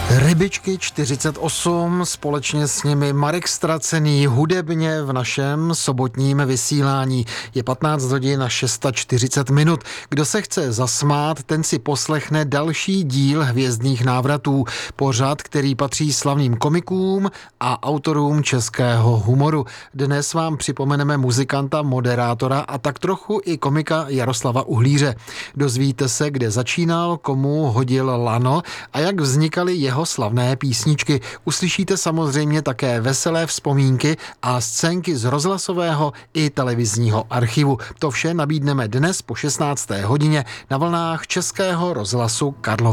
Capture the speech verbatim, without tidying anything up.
Rybičky čtyřicet osm, společně s nimi Marek Stracený hudebně v našem sobotním vysílání. Je patnáct hodin a čtyřicet šest minut. Kdo se chce zasmát, ten si poslechne další díl Hvězdných návratů. Pořad, který patří slavným komikům a autorům českého humoru. Dnes vám připomeneme muzikanta, moderátora a tak trochu i komika Jaroslava Uhlíře. Dozvíte se, kde začínal, komu hodil lano a jak vznikaly jeho slavné písničky. Uslyšíte samozřejmě také veselé vzpomínky a scénky z rozhlasového i televizního archivu. To vše nabídneme dnes po šestnácté hodině na vlnách Českého rozhlasu Karlovarský.